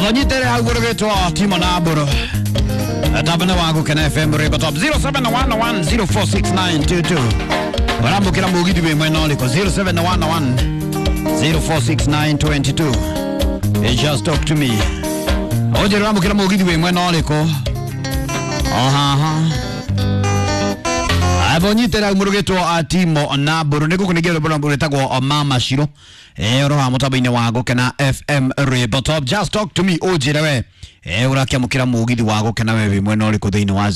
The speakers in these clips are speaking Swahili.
Abonyitere hagurgeto Timo Naburo. Tabana wangu Kena FM Reba Top 0711046922. Warambo kila mugidi we mweno liko 0711046922. Just talk to me. Oje rambo kila mugidi we mweno liko. Abonyitere hagurgeto Timo Naburo. Niko kunigero bona buretagwo Mama Shiro. Roha mutabine wago Kena FM Reba Top. Just talk to me. Oje rewe. Urakia mukira mugidi wago Kena wewe mweno liko dhini wa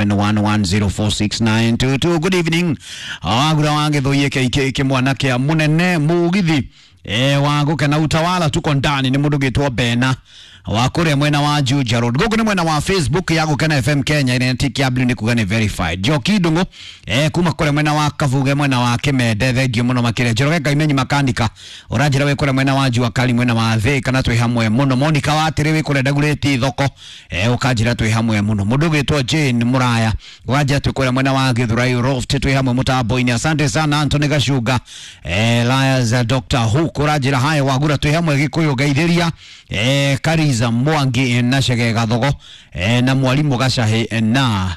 0711046922. Good evening. Agura wange dhoye ke mwanake ya munene mugidi. Wago Kena utawala tuko ndani ni mudugeto Bena. Wakure mwena wa Juja Road. Gogo ni mwena wa Facebook yago Kena FM Kenya inatiki abli ni kugani verified. Joki dungo kuma kure mwena wa Kavuge mwena wa Kemede thegio muno makire jorogeka imenyi makandika orajira we kure mwena wa Juakali mwena wa Thika na twi hamwe muno Monica watiriwe kure Dagureti thoko ukajira twi hamwe muno mudugeto Jane Muraya wajira twi kure mwena wa Githurai Roft twi hamwe mutaboini. Asante sana Anthony Gashuga Liars Dr. Hook orajira haye wagura twi hamwe Gikuyu Gaithiria Kariza Mwangi na Shege Gathogo na mwalimu Gashahe na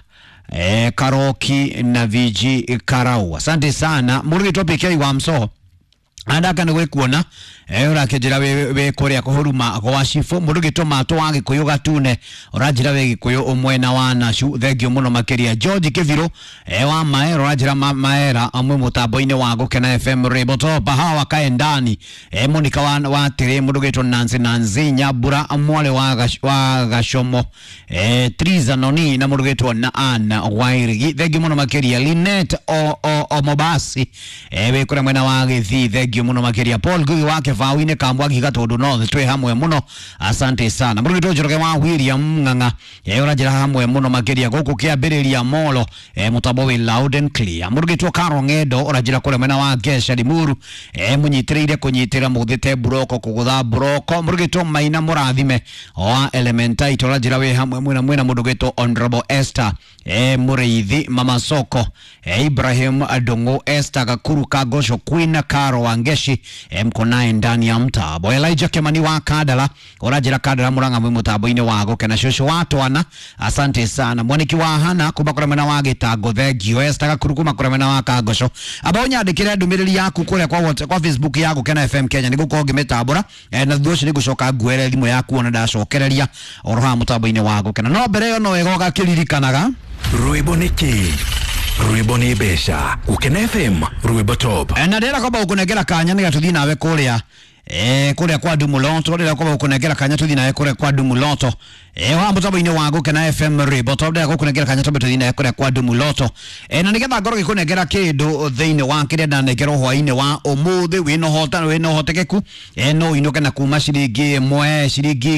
Karoki na Viji Karau. Asante sana muri topic ya Mso andaka ni kuona urakejera we korea kuhuruma kwa shifo murugi tomato wange kuyoga tune urajira we gikuyo omwena wana shu thegio muno makeria George Keviro wa maero urajira maera amwe mutaboine wago Kena FM Reba Top hawa kae ndani Monica wa tire murugi to Nanzi Nyabura amwale wa Gashomo Triza Noni na murugi to na Ana Wairigi thegio muno makeria Linet o Mobasi we kura mwena wage thegio muno makeria Paul Gugi wake Vawine Kambwagi Gatodo no twe hamwe muno. Asante sana murugi tojoroke wa William Nganga urajira hamwe muno makeria goko kia bereria molo mutabowe loud and clear. Murugi to Karongedo urajira kule mwena wa Gesha Limuru munyitirire kunyitira muthite broko kugutha broko. Murugi to Maina Murathime wa Elementaito urajira we hamwe mwena murugi to Honorable Esther Mureithi Mama Soko Ibrahim Adongo Esther Kakuru Kagosho Queen Karo Wangeshi mkonae ndani ya mtabo. Elijah Kemani wa Kadala orajira Kadala muranga mwe mutaboine wago Kena shosho watu wana. Asante sana mwaniki wa Hana kubakura mwena wage tago thegio Esther Kakuru kumakura mwena wa Kagosho abaonya adikire ndumiriri yaku kule kwa Facebook yago Kena FM Kenya niguko gimetabora na thuoshi nigushoka gwere limu yaku ona dashokereria oroha mutaboine wago Kena no mbere yo no egoga kiririkanaga Ruiboniki Ruiboni Besha Ukena FM Ruibo Top na ndera kwamba ukunegera kanya niga tuthi nawe kuria kuria kwa Dumulonto ndera kwamba ukunegera kanya tuthi nawe kuria kwa Dumulonto wa mutaboine wago Kena FM Ruibo Top ndera ukunegera kanya tuthi nawe kuria kwa Dumulonto na nigetha ngoro gikunegera kindu thiine wa kiria ndanegero hwaine wa umuthi wino hotekeku no inoke na kuma shiringi mwe shiringi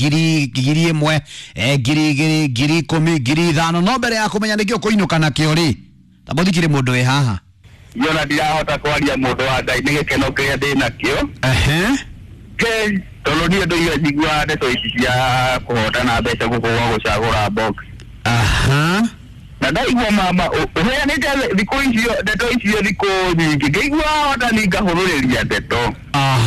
giri mwe giri 10 giri 5 no mbere ya kumenya nikio kuinuka na kiori tabothikire mundu we haha yona ndirahota kwaria mundu wa Ngai ni gikeno kiria ndina kio ke toloni ndo iyo jigwa ndeto ici cia kuhotana mbeca guku gwa gucagura box na ndaigua mama uheanite thikũ icio ndeto icio thikũ nyingĩ ngĩigua hota ningahũrũrĩria ndeto